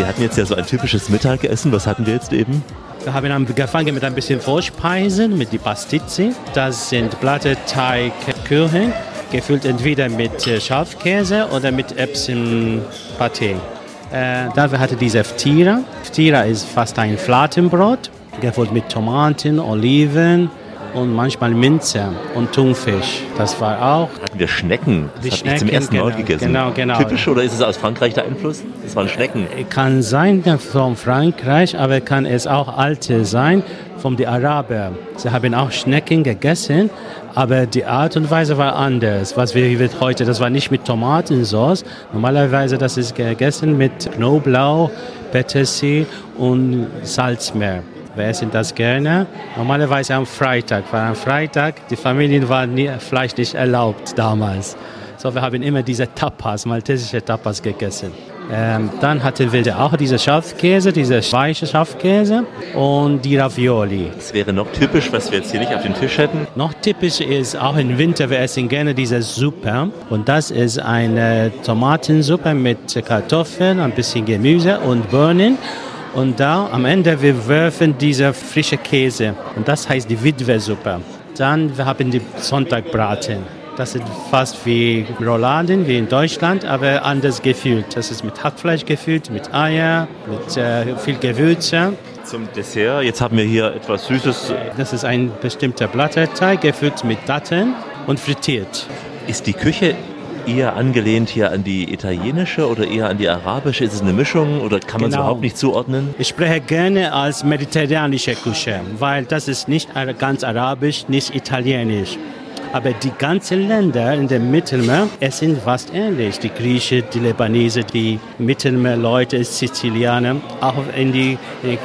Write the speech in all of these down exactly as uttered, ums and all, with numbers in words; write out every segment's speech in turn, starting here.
Wir hatten jetzt ja so ein typisches Mittagessen. Was hatten wir jetzt eben? Wir haben angefangen mit ein bisschen Vorspeisen, mit die Pastizzi. Das sind Blätterteigkuchen, gefüllt entweder mit Schafkäse oder mit Erbsenpaté. Äh, dann hatten wir diese Ftira. Ftira ist fast ein Fladenbrot, gefüllt mit Tomaten, Oliven und manchmal Minze und Thunfisch. Das war auch. Hatten wir Schnecken? Das habe ich zum ersten Mal genau, gegessen. Genau, genau. Typisch oder ist es aus Frankreich der Einfluss? Das waren Schnecken. Kann sein von Frankreich, aber kann es auch alte sein von den Arabern. Sie haben auch Schnecken gegessen, aber die Art und Weise war anders. Was wir heute, das war nicht mit Tomatensauce. Normalerweise das ist gegessen mit Knoblauch, Petersilie und Salzmeer. Wir essen das gerne. Normalerweise am Freitag, weil am Freitag die Familien waren nie, Fleisch nicht erlaubt damals. So, wir haben immer diese Tapas, maltesische Tapas gegessen. Ähm, dann hatten wir auch diese Schafkäse, diese weiche Schafkäse und die Ravioli. Das wäre noch typisch, was wir jetzt hier nicht auf dem Tisch hätten. Noch typisch ist auch im Winter, wir essen gerne diese Suppe. Und das ist eine Tomatensuppe mit Kartoffeln, ein bisschen Gemüse und Bohnen. Und da am Ende wir werfen diese frische Käse und das heißt die Witwe-Suppe. Dann wir haben die Sonntagbraten. Das ist fast wie Rouladen, wie in Deutschland, aber anders gefüllt. Das ist mit Hackfleisch gefüllt, mit Eier, mit äh, viel Gewürze. Zum Dessert, jetzt haben wir hier etwas Süßes. Das ist ein bestimmter Blätterteig, gefüllt mit Datteln und frittiert. Ist die Küche eher angelehnt hier an die italienische oder eher an die arabische? Ist es eine Mischung oder kann man es Genau. überhaupt nicht zuordnen? Ich spreche gerne als mediterranische Küche, weil das ist nicht ganz arabisch, nicht italienisch. Aber die ganzen Länder in dem Mittelmeer essen fast ähnlich. Die Griechen, die Libanesen, die Mittelmeerleute, Sizilianer, auch in die,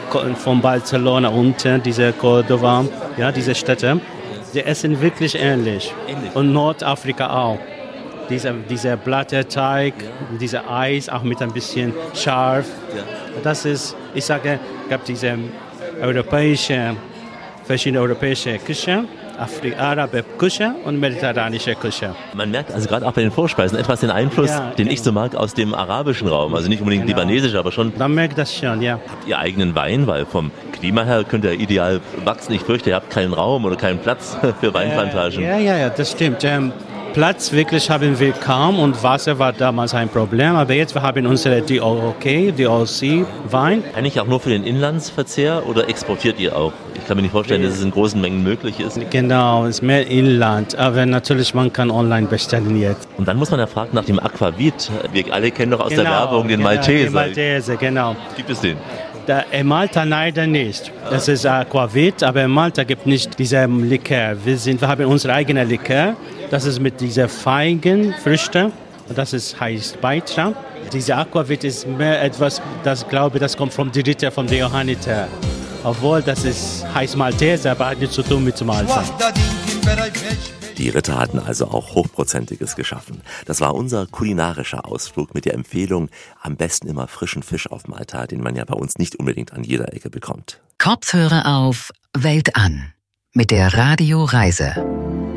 von Barcelona unten, diese Cordova, ja, diese Städte, die essen wirklich ähnlich. ähnlich. Und Nordafrika auch. Dieser, dieser Blätterteig, ja. Dieser Eis, auch mit ein bisschen scharf. Ja. Das ist, ich sage, es gab diese europäische, verschiedene europäische Küche, arabische Küche und mediterranische Küche. Man merkt also gerade auch bei den Vorspeisen etwas den Einfluss, ja, den genau. ich so mag, aus dem arabischen Raum. Also nicht unbedingt genau. libanesisch, aber schon. Man merkt das schon, ja. Habt ihr eigenen Wein? Weil vom Klima her könnt ihr ideal wachsen. Ich fürchte, ihr habt keinen Raum oder keinen Platz für Weinplantagen. Ja, ja, ja, das stimmt. Ähm, Platz wirklich haben wir kaum und Wasser war damals ein Problem, aber jetzt wir haben unsere D O K, D O C Wein. Eigentlich auch nur für den Inlandsverzehr oder exportiert ihr auch? Ich kann mir nicht vorstellen, dass es in großen Mengen möglich ist. Genau, es ist mehr Inland, aber natürlich man kann online bestellen jetzt. Und dann muss man ja fragen nach dem Aquavit. Wir alle kennen doch aus genau, der Werbung den genau, Malteser. Den Malteser, genau. Gibt es den? Da, in Malta leider nicht. Das ist Aquavit, aber in Malta gibt es nicht diesen Likör. Wir, sind, wir haben unsere eigene Likör. Das ist mit dieser Feigenfrüchte. Und das ist, heißt Baitra. Diese Aquavit ist mehr etwas, das glaube das kommt vom Ritter, vom Johanniter. Obwohl das ist, heißt Malteser, aber hat nichts zu tun mit Malta. Die Ritter hatten also auch Hochprozentiges geschaffen. Das war unser kulinarischer Ausflug mit der Empfehlung, am besten immer frischen Fisch auf Malta, den man ja bei uns nicht unbedingt an jeder Ecke bekommt. Kopfhörer auf, Welt an mit der Radio Reise.